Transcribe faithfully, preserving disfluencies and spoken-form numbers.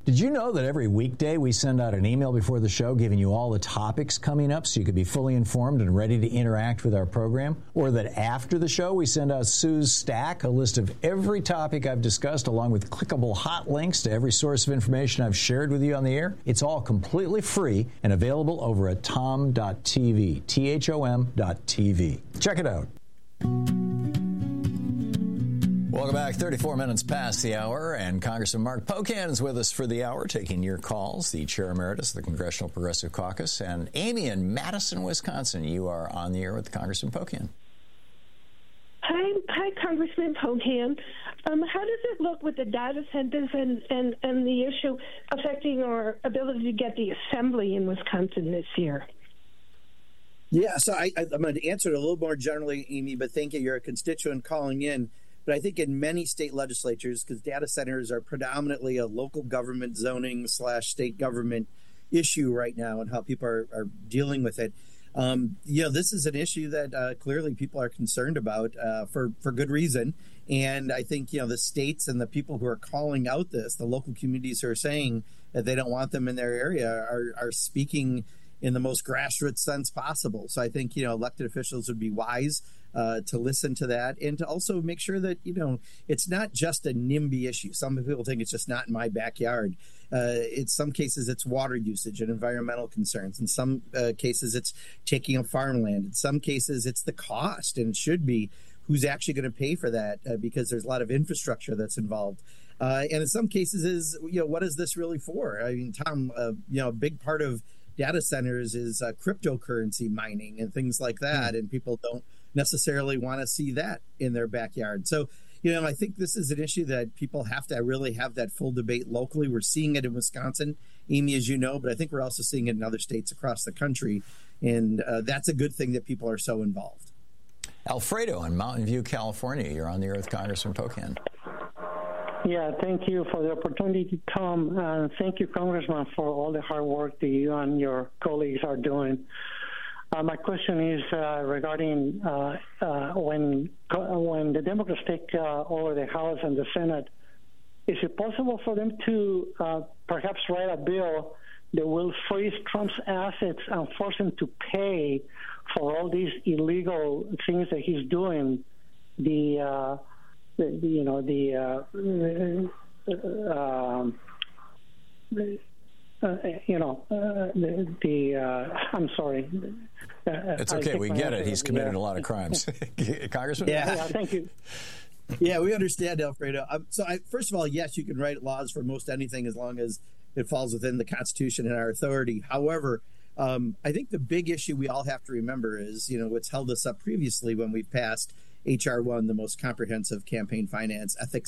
Did you know that every weekday we send out an email before the show giving you all the topics coming up so you could be fully informed and ready to interact with our program? Or that after the show we send out Sue's Stack, a list of every topic I've discussed along with clickable hot links to every source of information I've shared with you on the air? It's all completely free and available over at tom dot t v, T H O M dot T V. Check it out. Welcome back. thirty-four minutes past the hour, and Congressman Mark Pocan is with us for the hour, taking your calls, the Chair Emeritus of the Congressional Progressive Caucus. And Amy in Madison, Wisconsin, you are on the air with Congressman Pocan. Hi, hi, Congressman Pocan. Um, how does it look with the data centers and, and, and the issue affecting our ability to get the assembly in Wisconsin this year? Yeah, so I, I'm going to answer it a little more generally, Amy, but thank you. You're a constituent calling in. But I think in many state legislatures, because data centers are predominantly a local government zoning slash state government issue right now and how people are, are dealing with it, um, you know, this is an issue that uh, clearly people are concerned about uh, for, for good reason. And I think, you know, the states and the people who are calling out this, the local communities who are saying that they don't want them in their area are, are speaking in the most grassroots sense possible. So I think, you know, elected officials would be wise uh, to listen to that and to also make sure that, you know, it's not just a NIMBY issue. Some people think it's just not in my backyard. Uh, in some cases, it's water usage and environmental concerns. In some uh, cases, it's taking up farmland. In some cases, it's the cost, and it should be who's actually going to pay for that uh, because there's a lot of infrastructure that's involved. Uh, and in some cases is, you know, what is this really for? I mean, Tom, uh, you know, a big part of data centers is uh, cryptocurrency mining and things like that. And people don't necessarily want to see that in their backyard. So, you know, I think this is an issue that people have to really have that full debate locally. We're seeing it in Wisconsin, Amy, as you know, but I think we're also seeing it in other states across the country. And uh, that's a good thing that people are so involved. Alfredo in Mountain View, California. You're on the air with Congressman Pocan. Yeah, thank you for the opportunity to come. Uh, thank you, Congressman, for all the hard work that you and your colleagues are doing. Uh, my question is uh, regarding uh, uh, when when the Democrats take uh, over the House and the Senate, is it possible for them to uh, perhaps write a bill that will freeze Trump's assets and force him to pay for all these illegal things that he's doing? The uh, The, the, you know, the, uh, uh, uh, you know, uh, the, the uh, I'm sorry. Uh, it's okay. We get it. He's committed a lot of crimes. Congressman? Yeah. yeah. Thank you. Yeah, we understand, Alfredo. Um, so, I, first of all, yes, you can write laws for most anything as long as it falls within the Constitution and our authority. However, um, I think the big issue we all have to remember is, you know, what's held us up previously when we've passed H R one, the most comprehensive campaign finance ethics